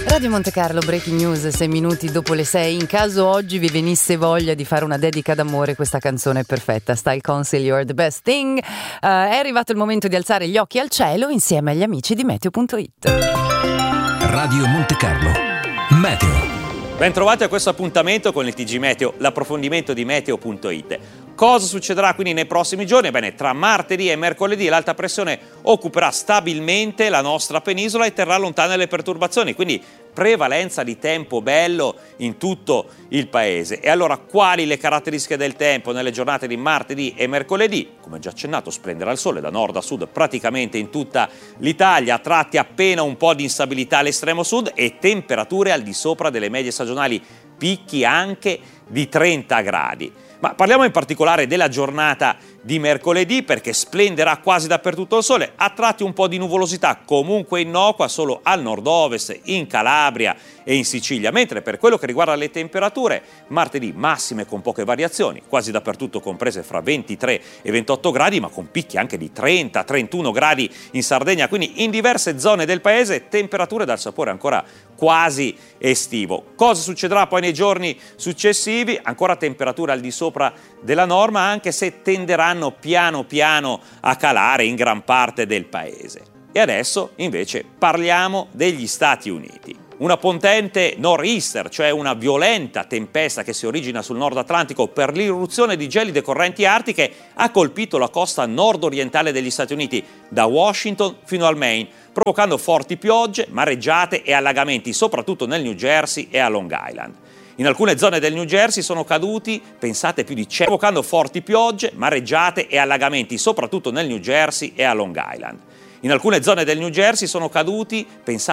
Radio Monte Carlo, breaking news, 6 minuti dopo le 6. In caso oggi vi venisse voglia di fare una dedica d'amore, questa canzone è perfetta. Style Council, You're the Best Thing. È arrivato il momento di alzare gli occhi al cielo insieme agli amici di Meteo.it. Radio Monte Carlo, Meteo. Ben trovati a questo appuntamento con il TG Meteo, l'approfondimento di Meteo.it. Cosa succederà quindi nei prossimi giorni? Bene, tra martedì e mercoledì l'alta pressione occuperà stabilmente la nostra penisola e terrà lontane le perturbazioni, quindi prevalenza di tempo bello in tutto il paese. E allora quali le caratteristiche del tempo nelle giornate di martedì e mercoledì? Come già accennato, splenderà il sole da nord a sud praticamente in tutta l'Italia, a tratti appena un po' di instabilità all'estremo sud e temperature al di sopra delle medie stagionali, picchi anche di 30 gradi. Ma parliamo in particolare della giornata di mercoledì, perché splenderà quasi dappertutto il sole, a tratti un po' di nuvolosità comunque innocua solo al nord-ovest, in Calabria e in Sicilia, mentre per quello che riguarda le temperature, martedì massime con poche variazioni, quasi dappertutto comprese fra 23 e 28 gradi, ma con picchi anche di 30-31 gradi in Sardegna, quindi in diverse zone del paese temperature dal sapore ancora quasi estivo. Cosa succederà poi nei giorni successivi? Ancora temperature al di sopra della norma, anche se tenderanno piano piano a calare in gran parte del paese. E adesso invece parliamo degli Stati Uniti. Una potente nor'easter, cioè una violenta tempesta che si origina sul nord Atlantico per l'irruzione di gelide correnti artiche, ha colpito la costa nord-orientale degli Stati Uniti, da Washington fino al Maine, provocando forti piogge, mareggiate e allagamenti, soprattutto nel New Jersey e a Long Island. In alcune zone del New Jersey sono caduti, pensate, più di 100, provocando forti piogge, mareggiate e allagamenti, soprattutto nel New Jersey e a Long Island. In alcune zone del New Jersey sono caduti, pensate,